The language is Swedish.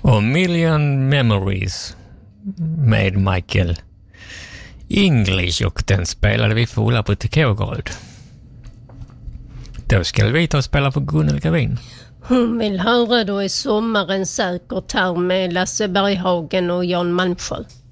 Och Million Memories med Michael English, och den spelade vi för Ola på Tekågerud. Då ska vi ta och spela på Gunnel Gavin. Hon vill höra då i sommaren säker tarm med Lasse Berghagen och Jan Malmsjö.